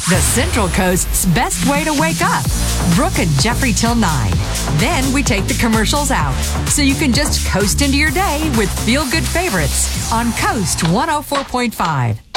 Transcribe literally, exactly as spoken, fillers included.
The Central Coast's best way to wake up. Brooke and Jeffrey till nine. Then we take the commercials out, so you can just coast into your day with feel-good favorites on Coast one oh four point five.